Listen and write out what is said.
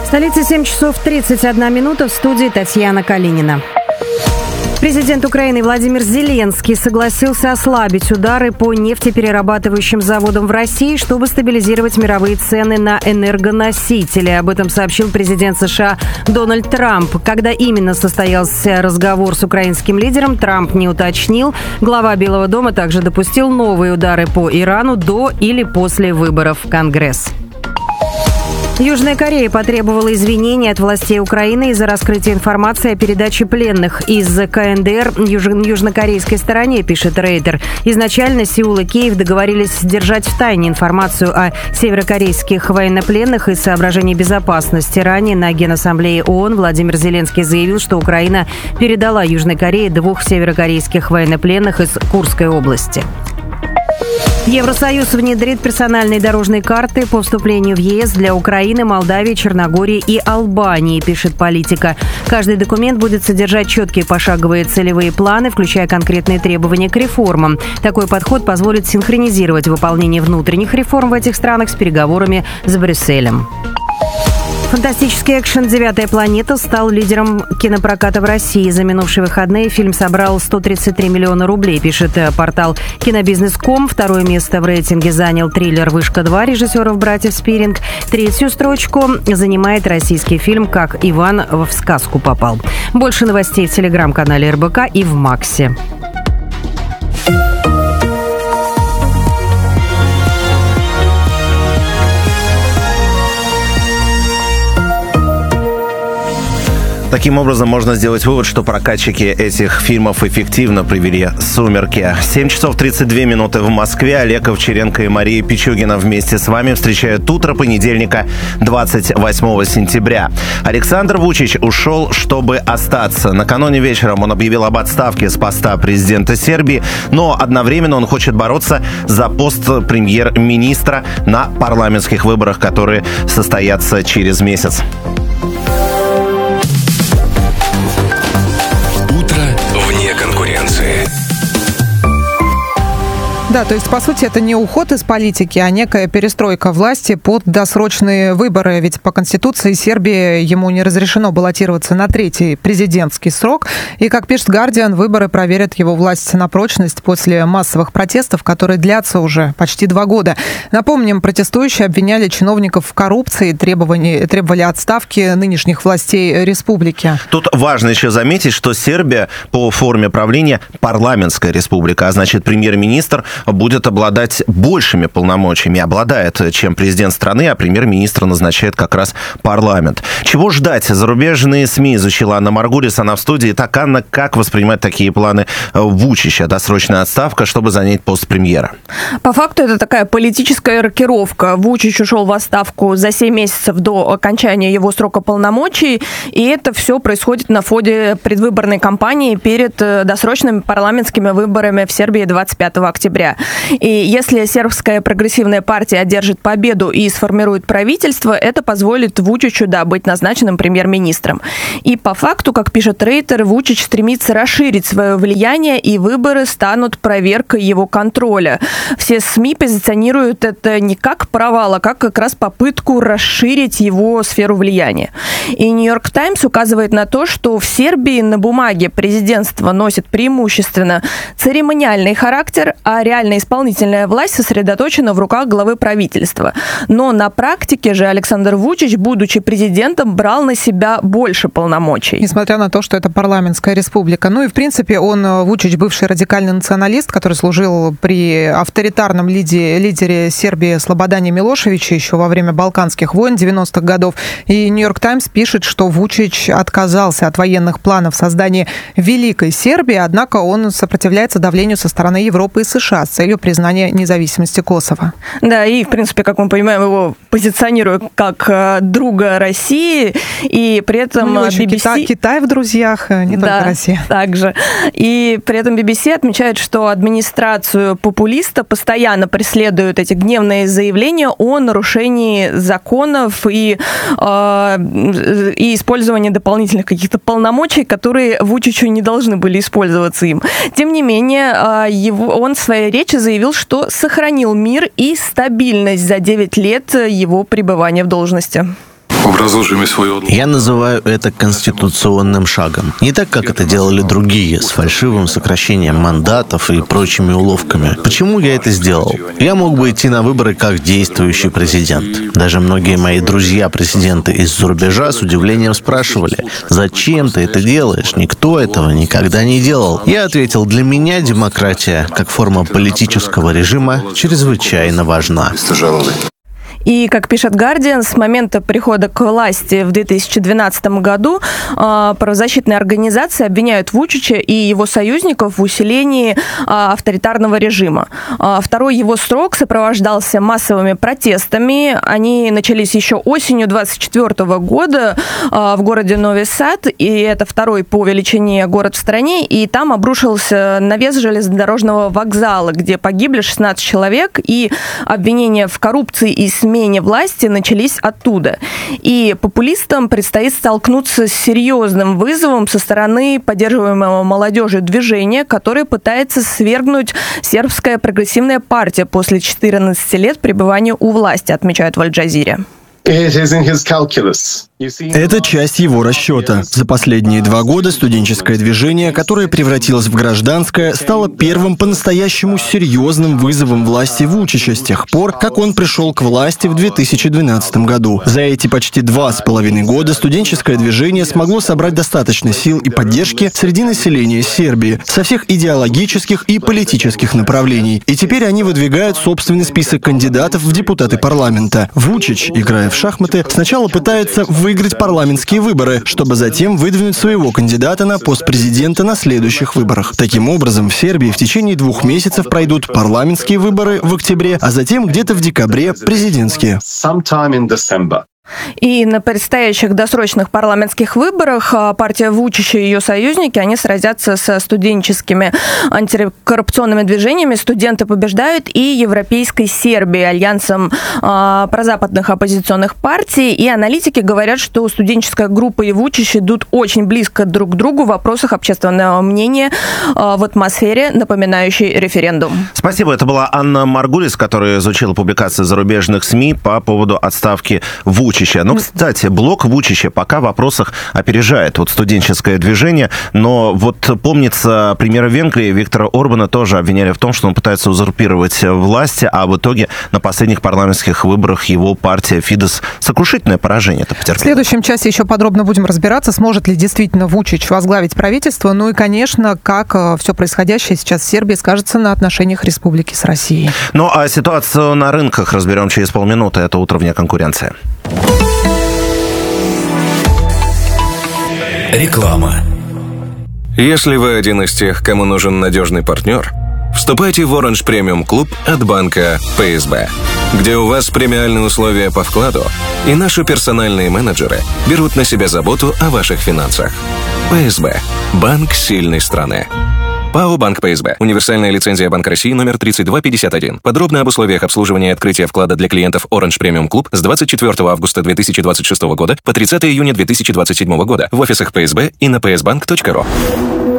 столице 7 часов 31 минута, в студии Татьяна Калинина. Президент Украины Владимир Зеленский согласился ослабить удары по нефтеперерабатывающим заводам в России, чтобы стабилизировать мировые цены на энергоносители. Об этом сообщил президент США Дональд Трамп. Когда именно состоялся разговор с украинским лидером, Трамп не уточнил. Глава Белого дома также допустил новые удары по Ирану до или после выборов в Конгресс. Южная Корея потребовала извинений от властей Украины из-за раскрытия информации о передаче пленных из КНДР южнокорейской стороне, пишет Рейтер. Изначально Сеул и Киев договорились держать в тайне информацию о северокорейских военнопленных из соображений безопасности. Ранее на Генассамблее ООН Владимир Зеленский заявил, что Украина передала Южной Корее 2 северокорейских военнопленных из Курской области. Евросоюз внедрит персональные дорожные карты по вступлению в ЕС для Украины, Молдавии, Черногории и Албании, пишет Политика. Каждый документ будет содержать четкие пошаговые целевые планы, включая конкретные требования к реформам. Такой подход позволит синхронизировать выполнение внутренних реформ в этих странах с переговорами с Брюсселем. Фантастический экшен «Девятая планета» стал лидером кинопроката в России. За минувшие выходные фильм собрал 133 миллиона рублей, пишет портал Кинобизнес.ком. Второе место в рейтинге занял триллер «Вышка-2» режиссеров братьев Спиринг. Третью строчку занимает российский фильм «Как Иван в сказку попал». Больше новостей в телеграм-канале РБК и в Максе. Таким образом, можно сделать вывод, что прокатчики этих фильмов эффективно провели «Сумерки». 7 часов 32 минуты в Москве. Олег Овчаренко и Мария Пичугина вместе с вами встречают утро понедельника, 28 сентября. Александр Вучич ушел, чтобы остаться. Накануне вечером он объявил об отставке с поста президента Сербии, но одновременно он хочет бороться за пост премьер-министра на парламентских выборах, которые состоятся через месяц. Да, то есть, по сути, это не уход из политики, а некая перестройка власти под досрочные выборы. Ведь по Конституции Сербии ему не разрешено баллотироваться на 3-й президентский срок. И, как пишет «Гардиан», выборы проверят его власть на прочность после массовых протестов, которые длятся уже почти 2 года. Напомним, протестующие обвиняли чиновников в коррупции, требовали отставки нынешних властей республики. Тут важно еще заметить, что Сербия по форме правления парламентская республика, а значит, премьер-министр будет обладать большими полномочиями, обладает, чем президент страны, а премьер-министра назначает как раз парламент. Чего ждать? Зарубежные СМИ изучила Анна Маргулис, она в студии. Так, Анна, как воспринимать такие планы Вучича? Досрочная отставка, чтобы занять пост премьера? По факту это такая политическая рокировка. Вучич ушел в отставку за 7 месяцев до окончания его срока полномочий, и это все происходит на фоне предвыборной кампании перед досрочными парламентскими выборами в Сербии 25 октября. И если сербская прогрессивная партия одержит победу и сформирует правительство, это позволит Вучичу, быть назначенным премьер-министром. И по факту, как пишет Рейтер, Вучич стремится расширить свое влияние, и выборы станут проверкой его контроля. Все СМИ позиционируют это не как провал, а как раз попытку расширить его сферу влияния. И Нью-Йорк Таймс указывает на то, что в Сербии на бумаге президентство носит преимущественно церемониальный характер, а реальная исполнительная власть сосредоточена в руках главы правительства. Но на практике же Александр Вучич, будучи президентом, брал на себя больше полномочий. Несмотря на то, что это парламентская республика. Ну и, в принципе, Вучич, бывший радикальный националист, который служил при авторитарном лидере Сербии Слободане Милошевиче еще во время Балканских войн 90-х годов. И Нью-Йорк Таймс пишет, что Вучич отказался от военных планов создания Великой Сербии, однако он сопротивляется давлению со стороны Европы и США с целью признания независимости Косово. Да, и, в принципе, как мы понимаем, его позиционируют как друга России, и при этом BBC... Китай в друзьях, не только Россия. Также. И при этом BBC отмечает, что администрацию популиста постоянно преследуют эти гневные заявления о нарушении законов и использовании дополнительных каких-то полномочий, которые Вучичу не должны были использоваться им. Тем не менее, он в своей речи заявил, что сохранил мир и стабильность за 9 лет его пребывания в должности. Я называю это конституционным шагом. Не так, как это делали другие, с фальшивым сокращением мандатов и прочими уловками. Почему я это сделал? Я мог бы идти на выборы как действующий президент. Даже многие мои друзья-президенты из-за рубежа с удивлением спрашивали: «Зачем ты это делаешь? Никто этого никогда не делал». Я ответил: для меня демократия, как форма политического режима, чрезвычайно важна. И, как пишет Guardian, с момента прихода к власти в 2012 году правозащитные организации обвиняют Вучича и его союзников в усилении авторитарного режима. Второй его срок сопровождался массовыми протестами. Они начались еще осенью 2024 года в городе Нови Сад, и это второй по величине город в стране, и там обрушился навес железнодорожного вокзала, где погибли 16 человек, и обвинения в коррупции и смене власти начались оттуда. И популистам предстоит столкнуться с серьезным вызовом со стороны поддерживаемого молодежью движения, которое пытается свергнуть сербская прогрессивная партия после 14 лет пребывания у власти, отмечают в Аль-Джазире. Это часть его расчета. За последние 2 года студенческое движение, которое превратилось в гражданское, стало первым по-настоящему серьезным вызовом власти Вучича с тех пор, как он пришел к власти в 2012 году. За эти почти 2,5 года студенческое движение смогло собрать достаточно сил и поддержки среди населения Сербии со всех идеологических и политических направлений. И теперь они выдвигают собственный список кандидатов в депутаты парламента. Вучич, играя в шахматы, сначала пытается выиграть парламентские выборы, чтобы затем выдвинуть своего кандидата на пост президента на следующих выборах. Таким образом, в Сербии в течение 2 месяцев пройдут парламентские выборы в октябре, а затем где-то в декабре президентские. И на предстоящих досрочных парламентских выборах партия Вучича и ее союзники, они сразятся со студенческими антикоррупционными движениями «Студенты побеждают» и Европейской Сербией, альянсом прозападных оппозиционных партий. И аналитики говорят, что студенческая группа и Вучич идут очень близко друг к другу в вопросах общественного мнения в атмосфере, напоминающей референдум. Спасибо. Это была Анна Маргулис, которая изучила публикации зарубежных СМИ по поводу отставки Вучича. Ну, кстати, блок Вучича пока в вопросах опережает студенческое движение, но помнится, премьера Венгрии Виктора Орбана тоже обвиняли в том, что он пытается узурпировать власть, а в итоге на последних парламентских выборах его партия Фидес сокрушительное поражение это потерпела. В следующем часе еще подробно будем разбираться, сможет ли действительно Вучич возглавить правительство, ну и, конечно, как все происходящее сейчас в Сербии скажется на отношениях республики с Россией. Ну, а ситуацию на рынках разберем через полминуты. Это «Утро вне конкуренции». Реклама. Если вы один из тех, кому нужен надежный партнер, вступайте в Orange Premium Club от банка ПСБ, где у вас премиальные условия по вкладу, и наши персональные менеджеры берут на себя заботу о ваших финансах. ПСБ. Банк сильной страны. ПАО «Банк ПСБ». Универсальная лицензия Банка России номер 3251. Подробно об условиях обслуживания и открытия вклада для клиентов Orange Premium Club с 24 августа 2026 года по 30 июня 2027 года в офисах ПСБ и на psbank.ru.